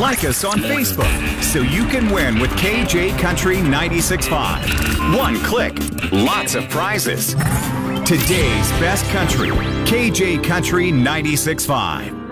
Like us on Facebook so you can win with KJ Country 96.5. One click, lots of prizes. Today's best country, KJ Country 96.5.